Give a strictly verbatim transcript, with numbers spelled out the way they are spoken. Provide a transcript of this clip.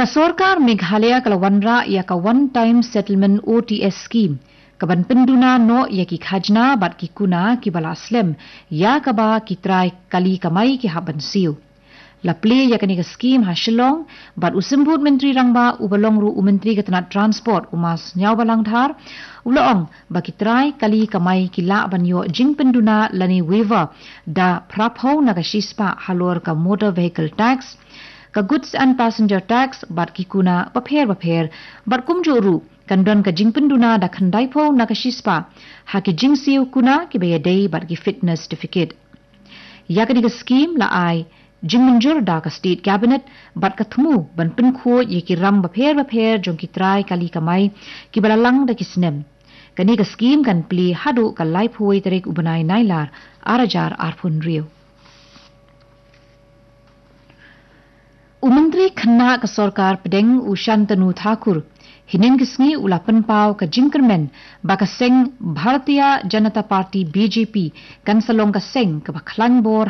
Ka Sorkar Meghalaya kalawanra ya ka one time settlement O T S scheme kaban penduna no ya ki khajna bat ki kuna ki bala slem ya ka ba ki try kali kamai ki haban siu la play ya kani ka scheme ha shillong bat usimbut menteri rangba ubalong ru umenteri katna transport umas nyaw balang thar ulong ba ki try kali kamai ki la ban yo jing penduna lani waiver da prapho naga shispa halor ka motor vehicle tax ka goods and passenger tax bat ki kuna bapher bapher bat kumjuru kandon ka jingpenduna da khandai pho nakashispa ha ki jingsiu kuna ki be day bat ki fitness certificate yakani ka scheme la ai jingmunjur da ka state cabinet bat ka thumu ban pin kho ye ki ram bapher bapher jong ki trai kali kamai ki balalang da ki snem kani ka scheme kan pli hadu ka life hoi terek ubanai nailar arajar arphun rio Umantri Khanna ka Sarkar Pedeng u Shantanu Thakur hinin kisngi ulapan pau ka jingkermen baka seng Bharatiya Janata Party B J P kan salong ka seng ka bakhlang bor